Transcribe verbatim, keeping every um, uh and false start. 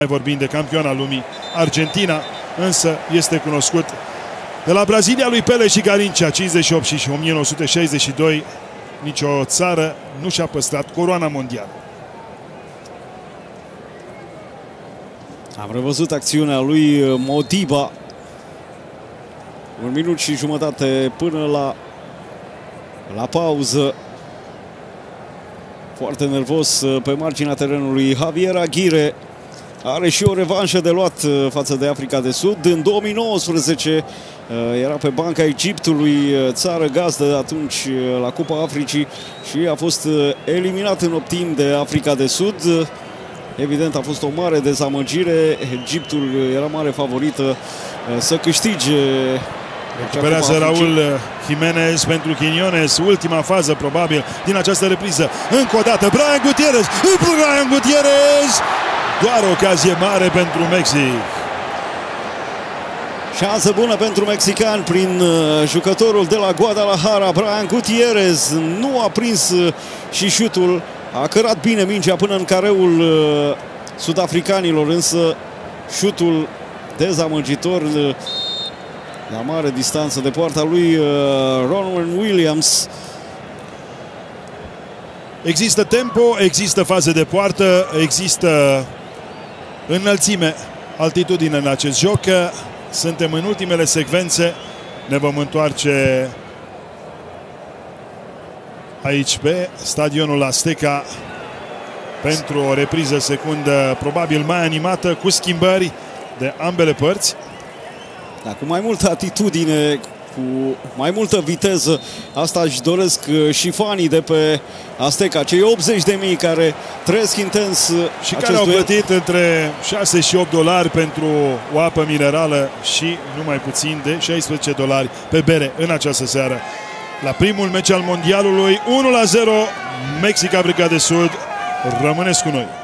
Vorbim de campioana lumii, Argentina, însă este cunoscut de la Brazilia lui Pele și Garrincha, cincizeci și opt și o mie nouă sute șaizeci și doi. Nicio țară nu și-a păstrat coroana mondială. Am revăzut acțiunea lui Modiba. Un minut și jumătate până la, la pauză. Foarte nervos pe marginea terenului Javier Aguirre. Are și o revanșă de luat față de Africa de Sud. În două mii nouăsprezece era pe banca Egiptului, țară gazdă atunci la Cupa Africii, și a fost eliminat în optim de Africa de Sud. Evident, a fost o mare dezamăgire. Egiptul era mare favorită să câștige. Recuperează Raul Jimenez pentru Quiñones. Ultima fază probabil din această repriză. Încă o dată Brian Gutierrez. Brian Gutierrez. Doar ocazie mare pentru Mexic. Șansă bună pentru mexican prin jucătorul de la Guadalajara, Brian Gutierrez. Nu a prins și șutul. A cărat bine mingea până în careul sud-africanilor, însă șutul dezamăgitor la mare distanță de poarta lui Ronwen Williams. Există tempo, există faze de poartă, există înălțime, altitudine în acest joc. Suntem în ultimele secvențe. Ne vom întoarce aici pe stadionul Azteca pentru o repriză secundă probabil mai animată, cu schimbări de ambele părți. Da, cu mai multă atitudine, cu mai multă viteză. Asta își doresc și fanii de pe Azteca, cei optzeci de mii care trăiesc intens și care au duet. plătit între șase și opt dolari pentru o apă minerală și nu mai puțin de șaisprezece dolari pe bere în această seară. La primul meci al mondialului, unu la zero, Mexic, Africa de Sud. Rămâneți cu noi!